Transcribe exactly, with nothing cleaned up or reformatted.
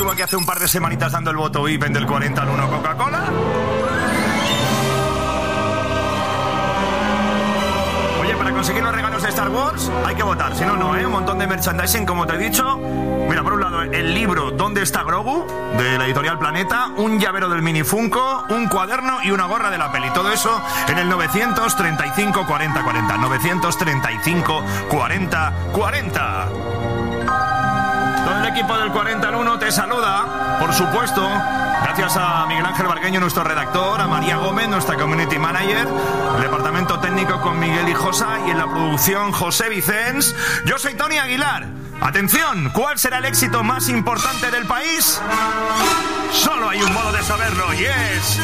estuvo aquí hace un par de semanitas dando el voto I P E N del cuarenta al uno Coca-Cola. Oye, para conseguir los regalos de Star Wars hay que votar, si no, no, ¿eh? Un montón de merchandising, como te he dicho. Mira, por un lado, el libro ¿Dónde está Grogu?, de la editorial Planeta, un llavero del Mini Funko, un cuaderno y una gorra de la peli. Todo eso en el novecientos treinta y cinco cuarenta cuarenta. novecientos treinta y cinco cuarenta cuarenta. Todo el equipo del cuarenta al uno te saluda, por supuesto. Gracias a Miguel Ángel Bargueño, nuestro redactor, a María Gómez, nuestra community manager, el departamento técnico con Miguel Hijosa y en la producción José Vicens. Yo soy Tony Aguilar. Atención, ¿cuál será el éxito más importante del país? Solo hay un modo de saberlo y es...